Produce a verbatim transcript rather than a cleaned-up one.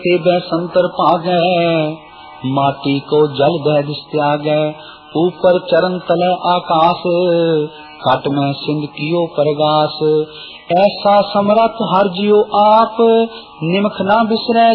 ते बैसंतर भागै, माटी को जल बह दिस त्यागै। ऊपर चरण तले आकाश, कट में सिंध कियो परगास। ऐसा समरथ हर जियो आप, निमख ना बिसरै